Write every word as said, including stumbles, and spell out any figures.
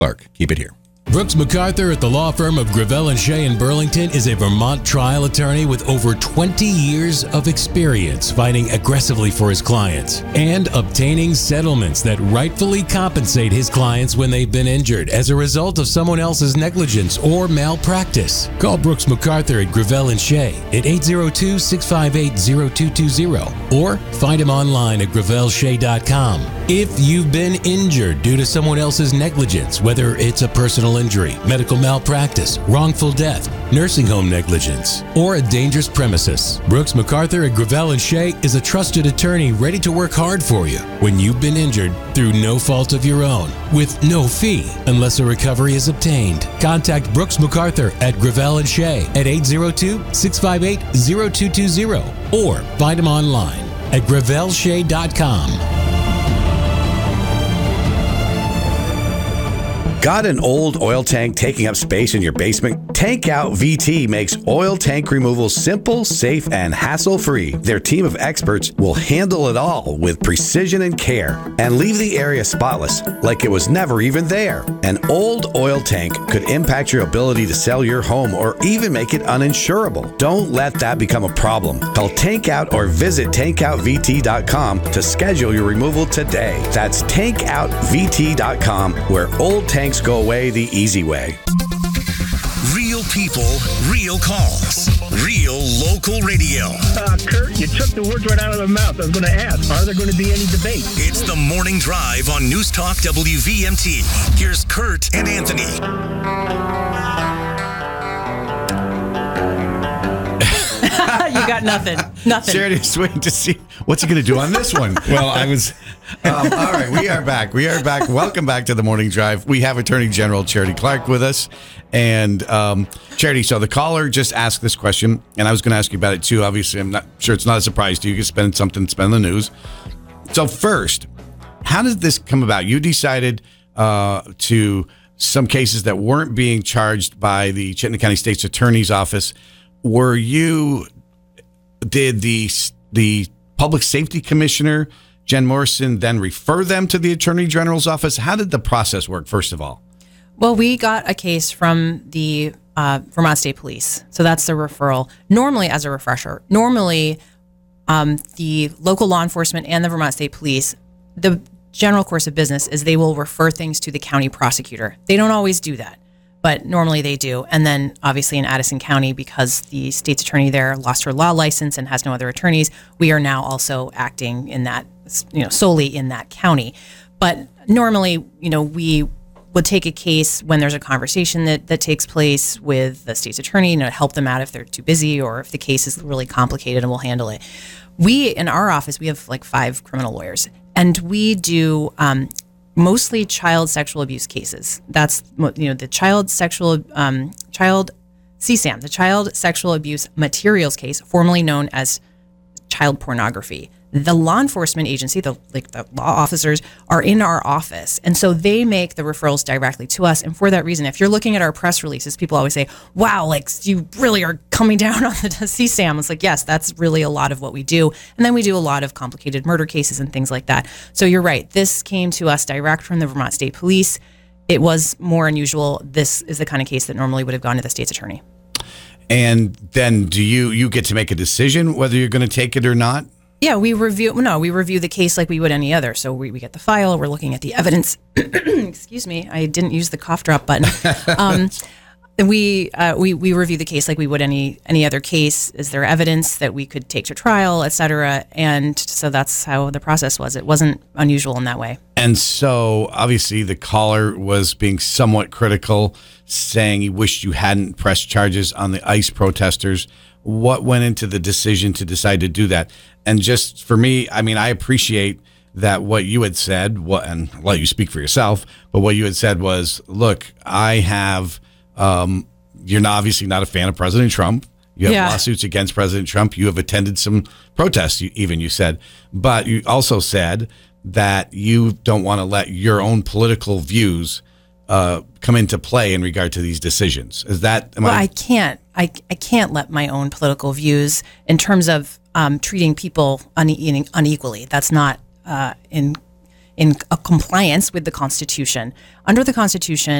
Clark, keep it here. Brooks MacArthur at the law firm of Gravel and Shea in Burlington is a Vermont trial attorney with over twenty years of experience fighting aggressively for his clients and obtaining settlements that rightfully compensate his clients when they've been injured as a result of someone else's negligence or malpractice. Call Brooks MacArthur at Gravel and Shea at eight zero two, six five eight, zero two two zero or find him online at gravel shea dot com. If you've been injured due to someone else's negligence, whether it's a personal injury, medical malpractice, wrongful death, nursing home negligence, or a dangerous premises, Brooks MacArthur at Gravel and Shea is a trusted attorney ready to work hard for you when you've been injured through no fault of your own, with no fee unless a recovery is obtained. Contact Brooks MacArthur at Gravel and Shea at eight zero two, six five eight, zero two two zero or find him online at gravel shea dot com. Got an old oil tank taking up space in your basement? Tank Out V T makes oil tank removal simple, safe, and hassle-free. Their team of experts will handle it all with precision and care and leave the area spotless, like it was never even there. An old oil tank could impact your ability to sell your home or even make it uninsurable. Don't let that become a problem. Call Tank Out or visit tank out v t dot com to schedule your removal today. That's tank out v t dot com, where old tanks go away the easy way. Real people, real calls, real local radio. Uh, Kurt, you took the words right out of the mouth. I was going to ask, are there going to be any debate? It's the Morning Drive on News Talk W V M T. Here's Kurt and Anthony. You got nothing. Nothing. Charity's waiting to see what's he going to do on this one. Well, I was. Um, all right, we are back. We are back. Welcome back to the Morning Drive. We have Attorney General Charity Clark with us. And um, Charity, so the caller just asked this question, and I was going to ask you about it too. Obviously, I'm not sure it's not a surprise to you. You can spend something, spend the news. So first, how did this come about? You decided uh, to some cases that weren't being charged by the Chittenden County State's Attorney's Office. Were you, did the the Public Safety Commissioner, Jen Morrison, then refer them to the Attorney General's office? How did the process work, first of all? Well, we got a case from the uh, Vermont State Police. So that's the referral. Normally, as a refresher, normally um, the local law enforcement and the Vermont State Police, the general course of business is they will refer things to the county prosecutor. They don't always do that, but normally they do. And then obviously in Addison County, because the state's attorney there lost her law license and has no other attorneys, we are now also acting in that, you know, solely in that county. But normally, you know, we would take a case when there's a conversation that, that takes place with the state's attorney, you know, help them out if they're too busy or if the case is really complicated, and we'll handle it. We, in our office, we have like five criminal lawyers, and we do um, mostly child sexual abuse cases. That's, you know, the child sexual, um, child C SAM, the child sexual abuse materials case, formerly known as child pornography. The law enforcement agency, the like the law officers, are in our office, and so they make the referrals directly to us. And for that reason, if you're looking at our press releases, people always say, "Wow, like you really are coming down on the C SAM." It's like, yes, that's really a lot of what we do, and then we do a lot of complicated murder cases and things like that. So you're right. This came to us direct from the Vermont State Police. It was more unusual. This is the kind of case that normally would have gone to the state's attorney. And then, do you you get to make a decision whether you're going to take it or not? Yeah, we review, no, we review the case like we would any other. So we, we get the file, we're looking at the evidence. Excuse me, I didn't use the cough drop button. Um, we, uh, we we review the case like we would any any other case. Is there evidence that we could take to trial, et cetera? And so that's how the process was. It wasn't unusual in that way. And so obviously the caller was being somewhat critical, saying he wished you hadn't pressed charges on the ICE protesters. What went into the decision to decide to do that? And just for me, I mean, I appreciate that what you had said, what, and I'll let you speak for yourself, but what you had said was, look, I have, um, you're not, obviously not a fan of President Trump. You have Yeah. lawsuits against President Trump. You have attended some protests, you, even you said, but you also said that you don't want to let your own political views uh, come into play in regard to these decisions. Is that? Am Well, I I, can't. I, I can't let my own political views in terms of um, treating people une- unequally. That's not uh, in in a compliance with the Constitution. Under the Constitution,